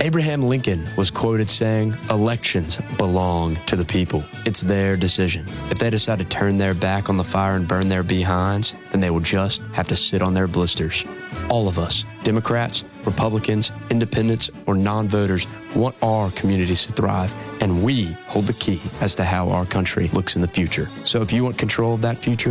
Abraham Lincoln was quoted saying, "Elections belong to the people. It's their decision. If they decide to turn their back on the fire and burn their behinds, then they will just have to sit on their blisters." All of us, Democrats, Republicans, independents, or non-voters, want our communities to thrive, and we hold the key as to how our country looks in the future. So if you want control of that future,